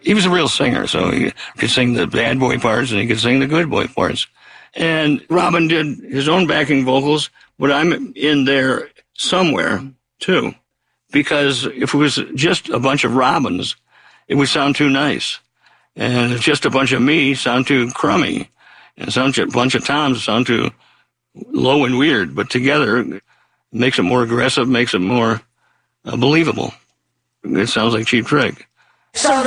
he was a real singer, so he could sing the bad boy parts and he could sing the good boy parts. And Robin did his own backing vocals, but I'm in there somewhere, too. Because if it was just a bunch of Robins, it would sound too nice. And if just a bunch of me, sound too crummy. And a bunch of Toms sound too low and weird. But together, it makes it more aggressive, makes it more believable. It sounds like Cheap Trick.